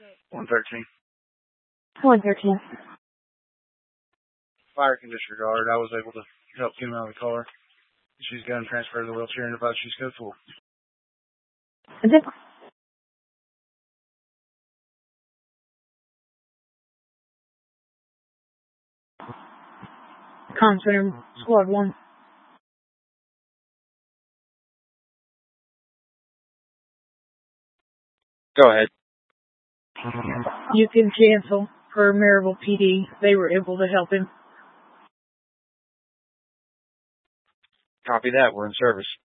113. 113. Fire can disregard. I was able to help get him out of the car. She's got him transferred to the wheelchair and advised she's code 4. Okay. Comm Center, Squad 1. Go ahead. You can cancel for Maryville PD. They were able to help him. Copy that. We're in service.